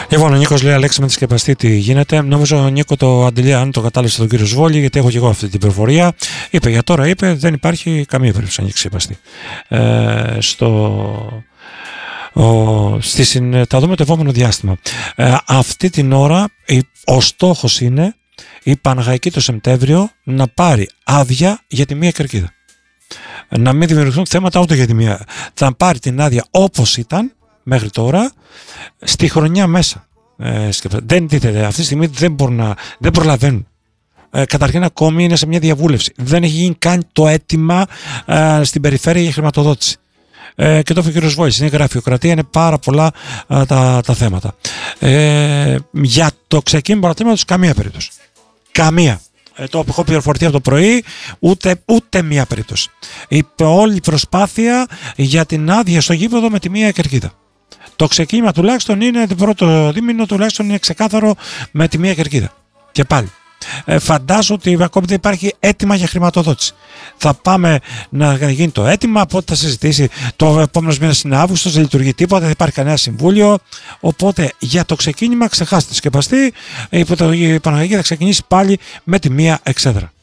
Λοιπόν, ο Νίκος λέει: Αλέξη, με τη σκεπαστή τι γίνεται. Νομίζω, Νίκο, το Αντιλία, αν το κατάλαβε τον κύριο Σβόλη, γιατί έχω και εγώ αυτή την πληροφορία. Είπε για τώρα, δεν υπάρχει καμία περίπτωση να ανοίξει σκεπαστή. Θα δούμε το επόμενο διάστημα. Αυτή την ώρα ο στόχος είναι η Παναχαϊκή το Σεπτέμβριο να πάρει άδεια για τη μία κερκίδα. Να μην δημιουργηθούν θέματα ούτε για τη μία. Θα πάρει την άδεια όπως ήταν μέχρι τώρα στη χρονιά μέσα. Δεν τίθεται. Αυτή τη στιγμή δεν προλαβαίνουν. Καταρχήν ακόμη είναι σε μια διαβούλευση. Δεν έχει γίνει καν το αίτημα στην περιφέρεια για χρηματοδότηση. Και το είπε ο κ. Βόης, είναι γραφειοκρατία, είναι πάρα πολλά τα θέματα. Για το ξεκίνημα παρατήματος καμία περίπτωση. Καμία. Το έχω πληροφορηθεί από το πρωί, ούτε μία περίπτωση. Όλη η προσπάθεια για την άδεια στο γήπεδο με τη μία κερκίδα. Το ξεκίνημα τουλάχιστον είναι, το πρώτο δίμηνο τουλάχιστον είναι ξεκάθαρο με τη μία κερκίδα. Και πάλι. Φαντάζω ότι ακόμη δεν υπάρχει έτοιμα για χρηματοδότηση. Θα πάμε να γίνει το έτοιμα, οπότε θα συζητήσει το επόμενο μήνα είναι Αύγουστος, δεν λειτουργεί τίποτα, δεν υπάρχει κανένα συμβούλιο. Οπότε για το ξεκίνημα ξεχάστε το σκεπαστή. Η Παναγία θα ξεκινήσει πάλι με τη μία εξέδρα.